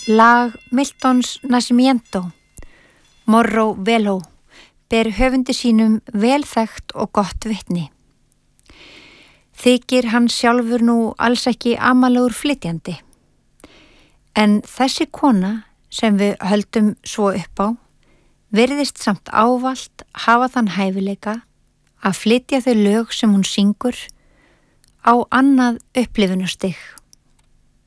Lag Miltons Nascimento, Morro Velho, ber höfundi sínum velþekkt og gott vitni. Þykir hann sjálfur nú alls ekki amalegur flytjandi. En þessi kona sem við höldum svo upp á, virðist samt ávallt hafa þann hæfileika að flytja þau lög sem hún syngur á annað upplifunastig.